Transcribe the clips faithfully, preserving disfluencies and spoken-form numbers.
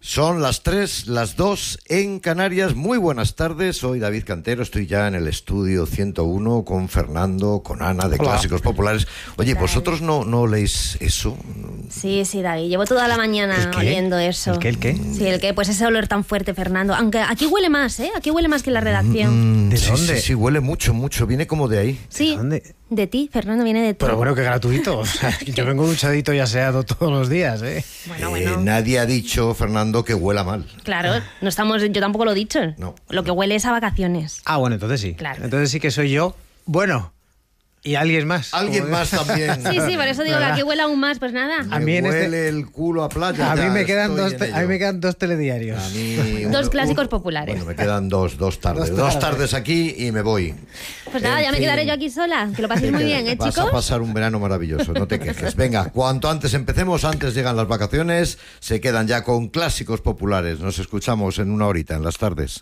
Son las tres, las dos en Canarias. Muy buenas tardes, soy David Cantero, estoy ya en el estudio ciento uno con Fernando, con Ana de Hola. Clásicos Populares. Oye, ¿vosotros no, no leéis eso? Sí, sí, David, llevo toda la mañana ¿El qué? oliendo eso. ¿El qué, el qué? Sí, el qué, pues ese olor tan fuerte, Fernando. Aunque aquí huele más, ¿eh? Aquí huele más que en la redacción. Mm, ¿De sí, dónde? Sí, sí, huele mucho, mucho, viene como de ahí. Sí, ¿Dónde? de ti, Fernando, viene de ti. Pero bueno, que gratuito. O sea, yo vengo duchadito y aseado todos los días, ¿eh? Bueno, Eh, bueno. nadie ha dicho, Fernando, que huela mal. Claro, no estamos, yo tampoco lo he dicho. No. Lo que huele es a vacaciones. Ah, bueno, entonces sí. Claro. Entonces sí que soy yo. Bueno, y alguien más. Alguien Como- más también. Sí, sí, por eso digo que ¿Verdad? aquí huele aún más, pues nada. A Me mí en este- huele el culo a playa. A ya mí me quedan estoy dos, en te- a mí ello. me quedan dos telediarios. A mí Dos uno- clásicos un- populares. Bueno, me quedan dos, dos tardes. Dos Dos tardes. tardes aquí y me voy. Pues nada, En ya me fin. quedaré yo aquí sola. Que lo paséis muy bien, ¿eh, Vas chicos? a pasar un verano maravilloso, no te quejes. Venga, cuanto antes empecemos, antes llegan las vacaciones, se quedan ya con Clásicos Populares. Nos escuchamos en una horita, en las tardes.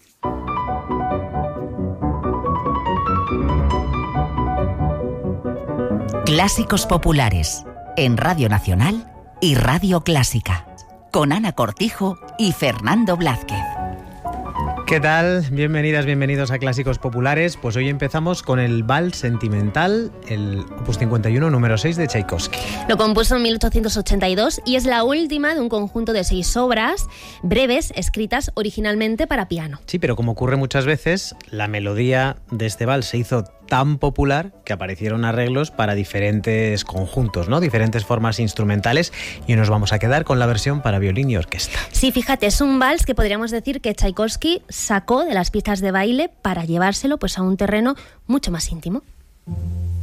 Clásicos Populares, en Radio Nacional y Radio Clásica, con Ana Cortijo y Fernando Blázquez. ¿Qué tal? Bienvenidas, bienvenidos a Clásicos Populares. Pues hoy empezamos con el Vals Sentimental, el Opus cincuenta y uno, número seis de Tchaikovsky. Lo compuso en mil ochocientos ochenta y dos y es la última de un conjunto de seis obras breves escritas originalmente para piano. Sí, pero como ocurre muchas veces, la melodía de este vals se hizo tan popular que aparecieron arreglos para diferentes conjuntos, ¿no? Diferentes formas instrumentales, y hoy nos vamos a quedar con la versión para violín y orquesta. Sí, fíjate, es un vals que podríamos decir que Tchaikovsky sacó de las pistas de baile para llevárselo pues a un terreno mucho más íntimo.